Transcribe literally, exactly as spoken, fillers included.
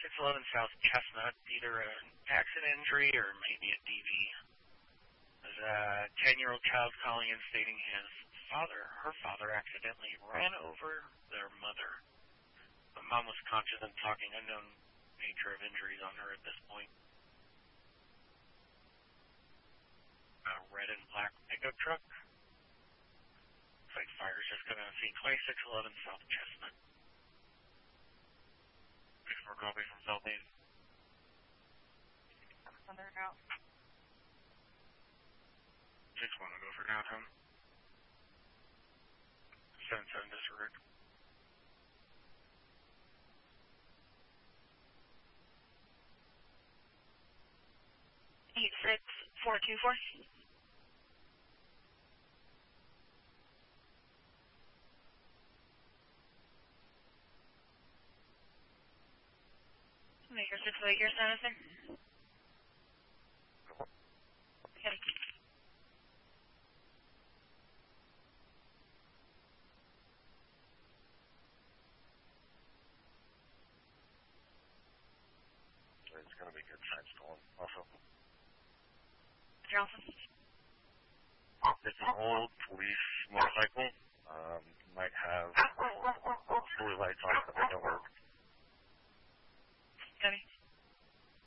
six eleven South Chestnut, either an accident injury or maybe a D V. There's a ten-year-old child calling in stating his father, her father, accidentally ran over their mother. The mom was conscious and talking, unknown nature of injuries on her at this point. A red and black pickup truck. Looks like fire's just going to see twenty-six eleven South Chestnut. We're copy from Southeast. Thunder out. six one to go for downtown. seven seven disregard. eight six four two four. Maker six eight, your status there? Okay. It's going to be good side storm also. Johnson. It's an old police motorcycle. Um, might have story lights on it, but they don't work.